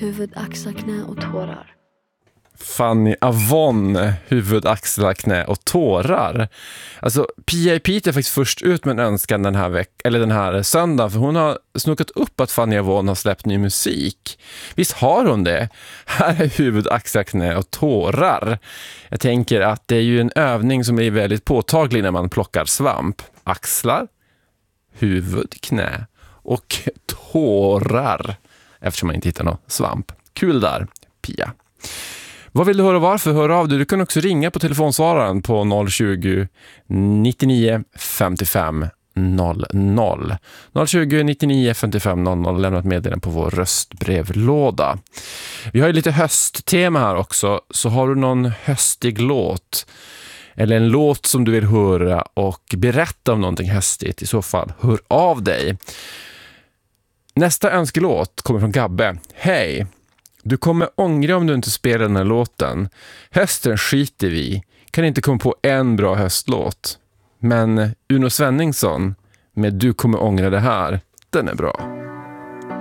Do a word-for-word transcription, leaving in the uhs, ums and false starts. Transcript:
huvud, axlar, knä och tårar. Fanny Avon, huvud, axlar, knä och tårar. Alltså, Pia i Piteå är faktiskt först ut med en önskan den här veck- eller den här söndagen, för hon har snokat upp att Fanny Avon har släppt ny musik. Visst har hon det? Här är huvud, axlar, knä och tårar. Jag tänker att det är ju en övning som är väldigt påtaglig när man plockar svamp. Axlar, huvud, knä och tårar, eftersom man inte hittar någon svamp. Kul där, Pia. Vad vill du höra, varför? Hör av dig. Du kan också ringa på telefonsvararen på noll tjugo, nittionio, femtiofem, noll noll. noll tjugo, nittionio, femtiofem, noll noll. Lämna ett meddelande på vår röstbrevlåda. Vi har ju lite hösttema här också. Så har du någon höstig låt eller en låt som du vill höra och berätta om någonting höstigt, i så fall hör av dig. Nästa önskelåt kommer från Gabbe. Hej! Du kommer ångra om du inte spelar den här låten. Hösten skiter vi. Kan inte komma på en bra höstlåt. Men Uno Svenningsson med Du kommer ångra det här, den är bra.